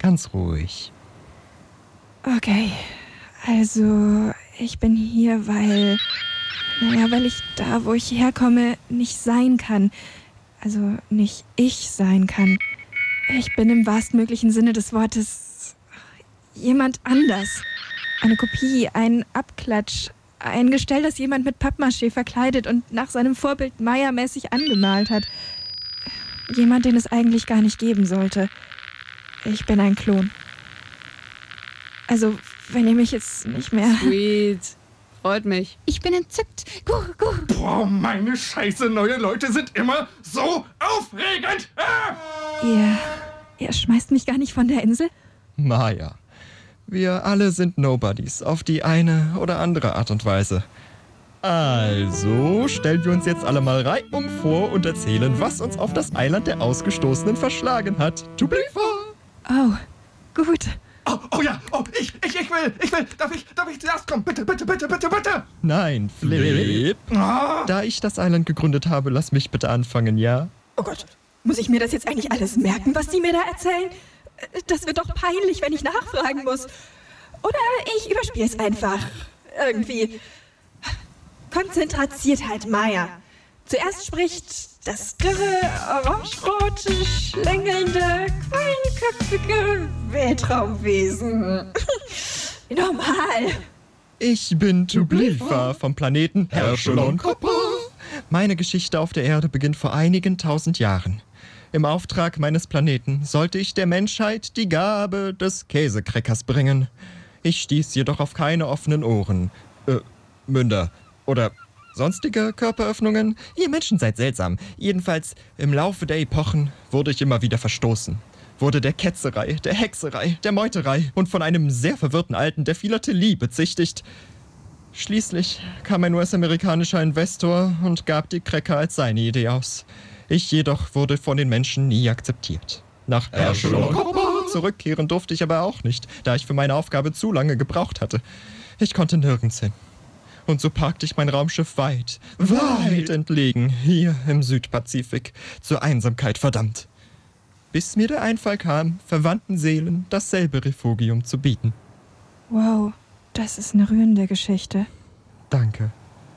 ganz ruhig. Okay, also ich bin hier, weil ich da, wo ich herkomme, nicht sein kann. Also nicht ich sein kann. Ich bin im wahrstmöglichen Sinne des Wortes jemand anders. Eine Kopie, ein Abklatsch, ein Gestell, das jemand mit Pappmaché verkleidet und nach seinem Vorbild Maya-mäßig angemalt hat. Jemand, den es eigentlich gar nicht geben sollte. Ich bin ein Klon. Also, wenn ihr mich jetzt nicht mehr... Sweet. Freut mich. Ich bin entzückt. Gur, gur. Boah, meine Scheiße, neue Leute sind immer so aufregend. Ihr schmeißt mich gar nicht von der Insel? Maya, wir alle sind Nobodies, auf die eine oder andere Art und Weise. Also stellen wir uns jetzt alle mal reihum vor und erzählen, was uns auf das Eiland der Ausgestoßenen verschlagen hat. Tublifa! Oh, gut. Oh ja, ich will. Darf ich zuerst kommen? Bitte. Nein, Flip. Da ich das Eiland gegründet habe, lass mich bitte anfangen, ja? Oh Gott, muss ich mir das jetzt eigentlich alles merken, was die mir da erzählen? Das wird doch peinlich, wenn ich nachfragen muss. Oder ich überspiele es einfach. Irgendwie. Konzentriertheit, Maya. Zuerst spricht das dürre, orangerote, schlängelnde, quallenköpfige Weltraumwesen. Normal. Ich bin Tublifa vom Planeten Herschelon Kopper. Meine Geschichte auf der Erde beginnt vor einigen 1000 Jahren. Im Auftrag meines Planeten sollte ich der Menschheit die Gabe des Käsekreckers bringen. Ich stieß jedoch auf keine offenen Ohren, Münder oder sonstige Körperöffnungen. Ihr Menschen seid seltsam. Jedenfalls im Laufe der Epochen wurde ich immer wieder verstoßen. Wurde der Ketzerei, der Hexerei, der Meuterei und von einem sehr verwirrten Alten der Philatelie bezichtigt. Schließlich kam ein US-amerikanischer Investor und gab die Cracker als seine Idee aus. Ich jedoch wurde von den Menschen nie akzeptiert. Nach Herschelon zurückkehren durfte ich aber auch nicht, da ich für meine Aufgabe zu lange gebraucht hatte. Ich konnte nirgends hin. Und so parkte ich mein Raumschiff weit entlegen, hier im Südpazifik, zur Einsamkeit verdammt. Bis mir der Einfall kam, verwandten Seelen dasselbe Refugium zu bieten. Wow, das ist eine rührende Geschichte. Danke.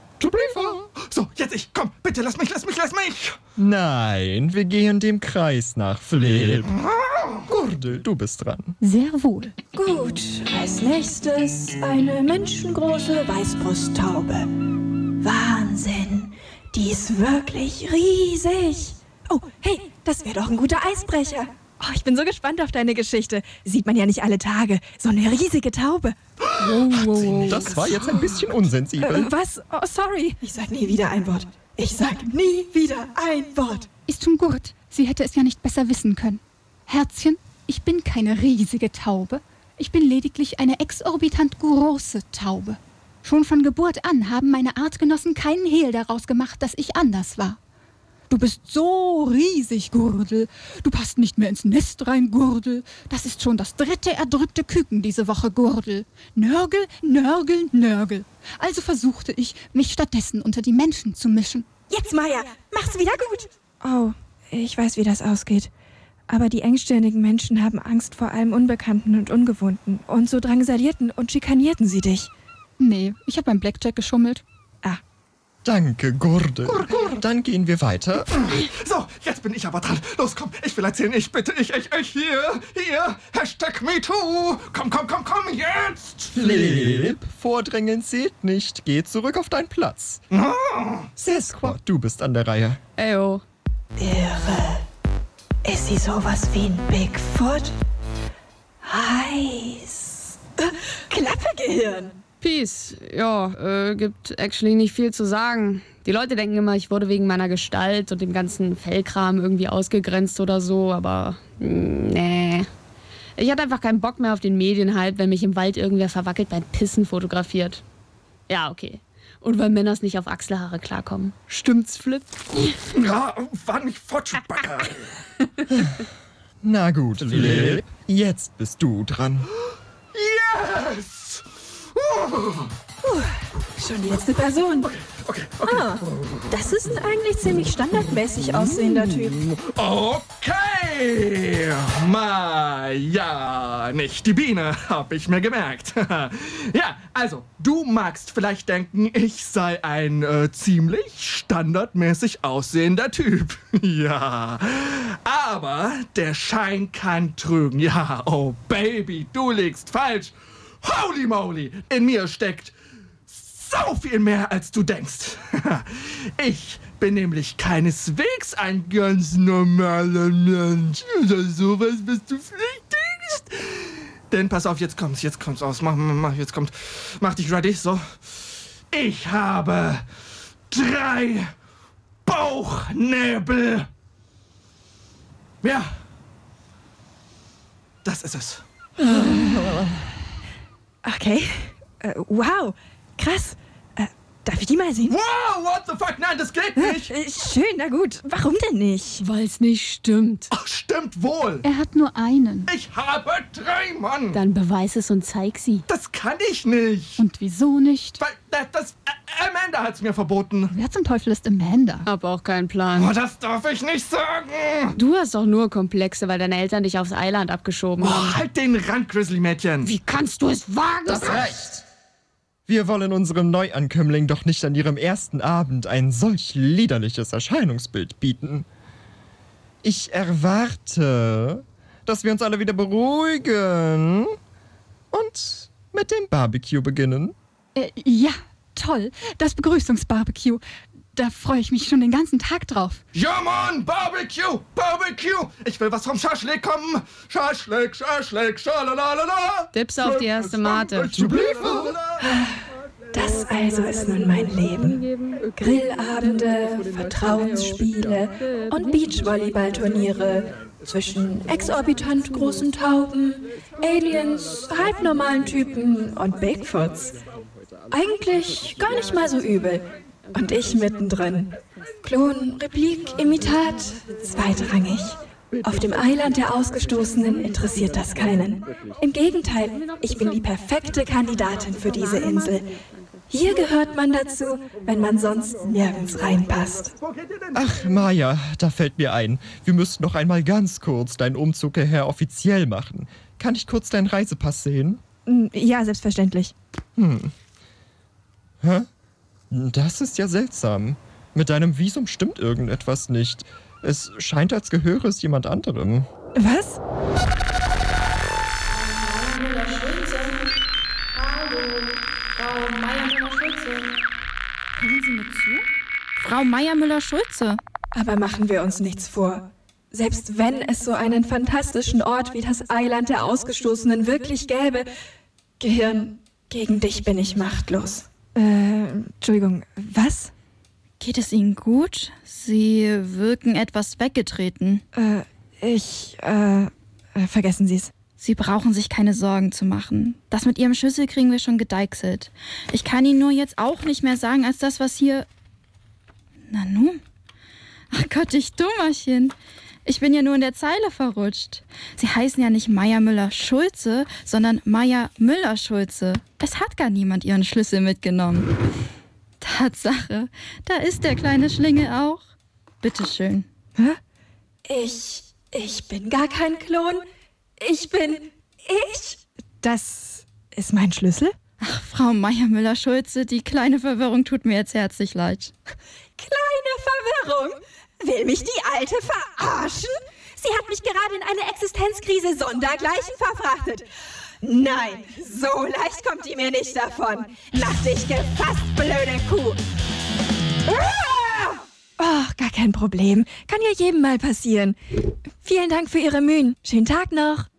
So, jetzt ich. Komm, bitte, lass mich. Nein, wir gehen dem Kreis nach, Flip. Gurdel, du bist dran. Sehr wohl. Gut, als nächstes eine menschengroße Weißbrusttaube. Wahnsinn, die ist wirklich riesig. Oh, hey, das wäre doch ein guter Eisbrecher. Oh, ich bin so gespannt auf deine Geschichte. Sieht man ja nicht alle Tage. So eine riesige Taube. Wow. Das war jetzt ein bisschen unsensibel. Was? Oh, sorry. Ich sag nie wieder ein Wort. Istumgurt, sie hätte es ja nicht besser wissen können. Herzchen, ich bin keine riesige Taube. Ich bin lediglich eine exorbitant große Taube. Schon von Geburt an haben meine Artgenossen keinen Hehl daraus gemacht, dass ich anders war. Du bist so riesig, Gurdel. Du passt nicht mehr ins Nest rein, Gurdel. Das ist schon das 3. erdrückte Küken diese Woche, Gurdel. Nörgel, Nörgel, Nörgel. Also versuchte ich, mich stattdessen unter die Menschen zu mischen. Jetzt, Maya, mach's wieder gut. Oh, ich weiß, wie das ausgeht. Aber die engstirnigen Menschen haben Angst vor allem Unbekannten und Ungewohnten. Und so drangsalierten und schikanierten sie dich. Nee, ich habe beim Blackjack geschummelt. Danke, Gurdel. Dann gehen wir weiter. So, jetzt bin ich aber dran. Los, komm, ich will erzählen. Ich bitte, ich, hier. #MeToo. Komm, jetzt. Flip, Vordrängeln zählt nicht. Geh zurück auf deinen Platz. Sasquatch, du bist an der Reihe. Eyo. Irre. Ist sie sowas wie ein Bigfoot? Heiß. Klappegehirn. Peace. Ja, gibt actually nicht viel zu sagen. Die Leute denken immer, ich wurde wegen meiner Gestalt und dem ganzen Fellkram irgendwie ausgegrenzt oder so, aber nee. Ich hatte einfach keinen Bock mehr auf den Medienhype, wenn mich im Wald irgendwer verwackelt beim Pissen fotografiert. Ja, okay. Und weil Männers nicht auf Achselhaare klarkommen. Stimmt's, Flip? Ja, war nicht Fortschrittbacke. Na gut, Flip. Jetzt bist du dran. Yes! Schon die letzte Person. Okay. Das ist ein eigentlich ziemlich standardmäßig aussehender Typ. Okay. Ja, nicht die Biene, hab ich mir gemerkt. Ja, also, du magst vielleicht denken, ich sei ein ziemlich standardmäßig aussehender Typ. Ja, aber der Schein kann trügen. Ja, oh Baby, du liegst falsch. Holy moly, in mir steckt so viel mehr, als du denkst. Ich bin nämlich keineswegs ein ganz normaler Mensch. Oder sowas, was du vielleicht denkst. Denn pass auf, jetzt kommt's aus. Mach dich ready, so. Ich habe 3 Bauchnäbel. Ja. Das ist es. Okay. Wow. Krass. Darf ich die mal sehen? Wow, what the fuck? Nein, das geht nicht. Schön, na gut. Warum denn nicht? Weil's nicht stimmt. Ach, stimmt wohl. Er hat nur einen. Ich habe 3, Mann. Dann beweis es und zeig sie. Das kann ich nicht. Und wieso nicht? Weil Amanda hat's mir verboten. Wer zum Teufel ist Amanda? Hab auch keinen Plan. Oh, das darf ich nicht sagen. Du hast doch nur Komplexe, weil deine Eltern dich aufs Eiland abgeschoben haben. Oh, halt den Rand, Grizzly-Mädchen. Wie kannst du es wagen? Das reicht! Wir wollen unserem Neuankömmling doch nicht an ihrem ersten Abend ein solch liederliches Erscheinungsbild bieten. Ich erwarte, dass wir uns alle wieder beruhigen und mit dem Barbecue beginnen. Ja, toll. Das Begrüßungsbarbecue. Da freue ich mich schon den ganzen Tag drauf. Ja, Mann, Barbecue. Ich will was vom Schaschlik kommen. Schaschlik, schalalala. Dips auf die erste Mate. Das also ist nun mein Leben. Grillabende, Vertrauensspiele und Beachvolleyballturniere zwischen exorbitant großen Tauben, Aliens, halbnormalen Typen und Bigfoots. Eigentlich gar nicht mal so übel. Und ich mittendrin. Klon, Replik, Imitat, zweitrangig. Auf dem Eiland der Ausgestoßenen interessiert das keinen. Im Gegenteil, ich bin die perfekte Kandidatin für diese Insel. Hier gehört man dazu, wenn man sonst nirgends reinpasst. Ach, Maya, da fällt mir ein. Wir müssten noch einmal ganz kurz deinen Umzug hierher offiziell machen. Kann ich kurz deinen Reisepass sehen? Ja, selbstverständlich. Hä? Das ist ja seltsam. Mit deinem Visum stimmt irgendetwas nicht. Es scheint, als gehöre es jemand anderem. Was? Hören Sie mir zu? Frau Meier-Müller-Schulze. Aber machen wir uns nichts vor. Selbst wenn es so einen fantastischen Ort wie das Eiland der Ausgestoßenen wirklich gäbe, Gehirn, gegen dich bin ich machtlos. Entschuldigung, was? Geht es Ihnen gut? Sie wirken etwas weggetreten. Vergessen Sie es. Sie brauchen sich keine Sorgen zu machen. Das mit Ihrem Schlüssel kriegen wir schon gedeichselt. Ich kann Ihnen nur jetzt auch nicht mehr sagen, als das, was hier... Na nun? Ach Gott, ich Dummerchen. Ich bin ja nur in der Zeile verrutscht. Sie heißen ja nicht Meier-Müller-Schulze, sondern Meier-Müller-Schulze. Es hat gar niemand Ihren Schlüssel mitgenommen. Tatsache, da ist der kleine Schlingel auch. Bitteschön. Hä? Ich bin gar kein Klon. Ich bin ich. Das ist mein Schlüssel? Ach, Frau Meier-Müller-Schulze, die kleine Verwirrung tut mir jetzt herzlich leid. Kleine Verwirrung? Will mich die Alte verarschen? Sie hat mich gerade in eine Existenzkrise sondergleichen verfrachtet. Nein, so leicht kommt die mir nicht davon. Mach dich gefasst, blöde Kuh. Oh, gar kein Problem. Kann ja jedem mal passieren. Vielen Dank für Ihre Mühen. Schönen Tag noch.